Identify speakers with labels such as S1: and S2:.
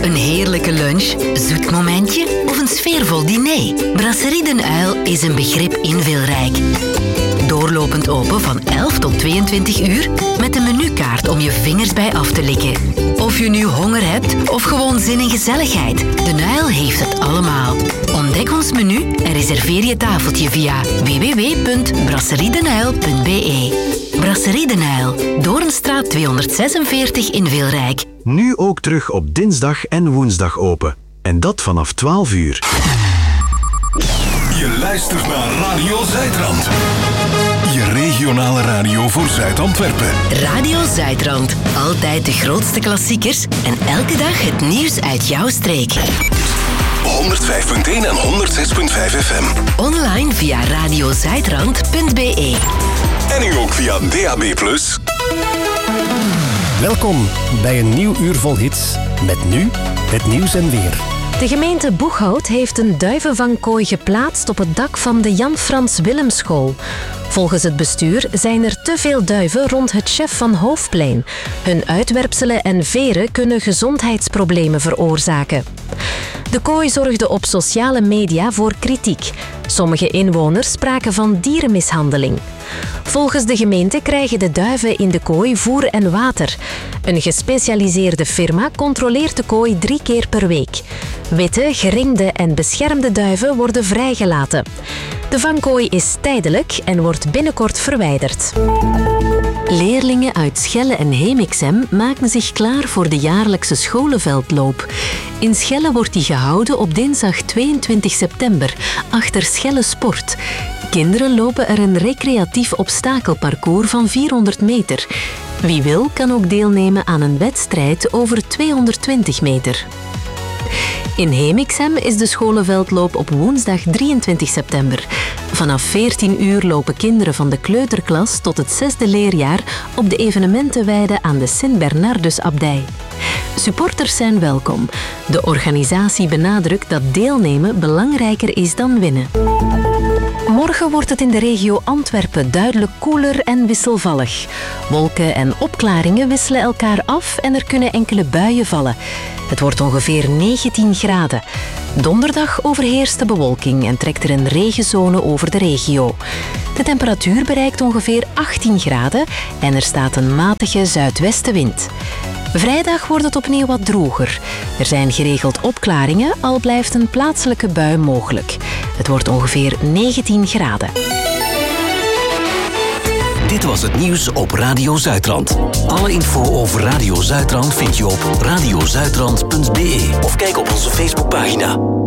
S1: Een heerlijke lunch, zoet momentje of een sfeervol diner? Brasserie Den Uil is een begrip inveelrijk. Doorlopend open van 11 tot 22 uur met een menukaart om je vingers bij af te likken. Of je nu honger hebt of gewoon zin in gezelligheid, Den Uil heeft het allemaal. Ontdek ons menu en reserveer je tafeltje via www.brasseriedenuil.be. Brasserie Den Uil, Doornstraat 246 in Veelrijk.
S2: Nu ook terug op dinsdag en woensdag open. En dat vanaf 12 uur.
S3: Je luistert naar Radio Zuidrand. Je regionale radio voor Zuid-Antwerpen.
S1: Radio Zuidrand. Altijd de grootste klassiekers en elke dag het nieuws uit jouw streek.
S3: 105.1 en 106.5 FM.
S1: Online via radiozuidrand.be.
S3: En nu ook via DAB+.
S4: Welkom bij een nieuw uur vol hits. Met nu het nieuws en weer.
S5: De gemeente Boeghout heeft een duivenvangkooi geplaatst op het dak van de Jan Frans Willemschool. Volgens het bestuur zijn er te veel duiven rond het Chef van Hoofdplein. Hun uitwerpselen en veren kunnen gezondheidsproblemen veroorzaken. De kooi zorgde op sociale media voor kritiek. Sommige inwoners spraken van dierenmishandeling. Volgens de gemeente krijgen de duiven in de kooi voer en water. Een gespecialiseerde firma controleert de kooi 3 keer per week. Witte, geringde en beschermde duiven worden vrijgelaten. De vangkooi is tijdelijk en wordt binnenkort verwijderd. Leerlingen uit Schelle en Hemixem maken zich klaar voor de jaarlijkse scholenveldloop. In Schelle wordt die gehouden op dinsdag 22 september, achter Schelle Sport. Kinderen lopen er een recreatief obstakelparcours van 400 meter. Wie wil, kan ook deelnemen aan een wedstrijd over 220 meter. In Hemixem is de scholenveldloop op woensdag 23 september. Vanaf 14 uur lopen kinderen van de kleuterklas tot het 6e leerjaar op de evenementenweide aan de Sint-Bernardus-abdij. Supporters zijn welkom. De organisatie benadrukt dat deelnemen belangrijker is dan winnen. Morgen wordt het in de regio Antwerpen duidelijk koeler en wisselvallig. Wolken en opklaringen wisselen elkaar af en er kunnen enkele buien vallen. Het wordt ongeveer 19 graden. Donderdag overheerst de bewolking en trekt er een regenzone over de regio. De temperatuur bereikt ongeveer 18 graden en er staat een matige zuidwestenwind. Vrijdag wordt het opnieuw wat droger. Er zijn geregeld opklaringen, al blijft een plaatselijke bui mogelijk. Het wordt ongeveer 19 graden.
S6: Dit was het nieuws op Radio Zuidrand. Alle info over Radio Zuidrand vind je op radiozuidrand.be of kijk op onze Facebookpagina.